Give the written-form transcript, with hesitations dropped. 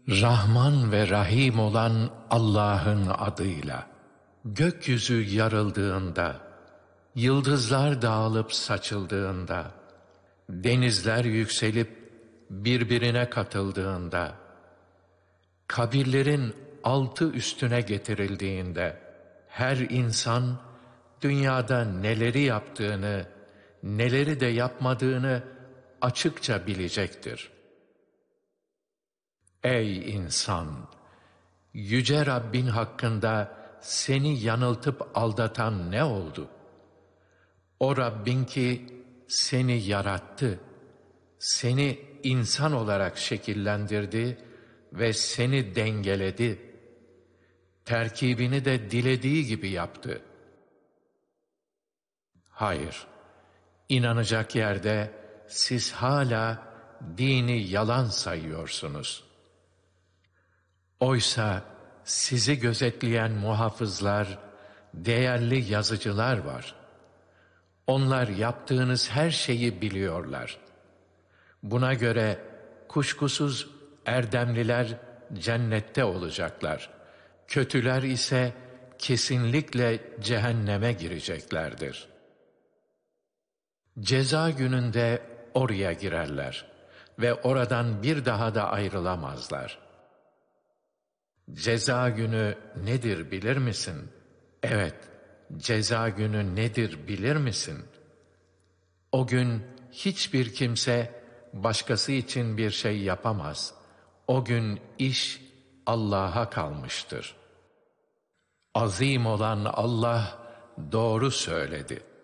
Rahman ve Rahim olan Allah'ın adıyla. Gökyüzü yarıldığında, yıldızlar dağılıp saçıldığında, denizler yükselip birbirine katıldığında, kabirlerin altı üstüne getirildiğinde, her insan dünyada neleri yaptığını, neleri de yapmadığını açıkça bilecektir. Ey insan! Yüce Rabbin hakkında seni yanıltıp aldatan ne oldu? O Rabbin ki seni yarattı, seni insan olarak şekillendirdi ve seni dengeledi. Terkibini de dilediği gibi yaptı. Hayır, inanacak yerde siz hala dini yalan sayıyorsunuz. Oysa sizi gözetleyen muhafızlar, değerli yazıcılar var. Onlar yaptığınız her şeyi biliyorlar. Buna göre kuşkusuz erdemliler cennette olacaklar. Kötüler ise kesinlikle cehenneme gireceklerdir. Ceza gününde oraya girerler ve oradan bir daha da ayrılamazlar. Ceza günü nedir bilir misin? Evet, ceza günü nedir bilir misin? O gün hiçbir kimse başkası için bir şey yapamaz. O gün iş Allah'a kalmıştır. Azim olan Allah doğru söyledi.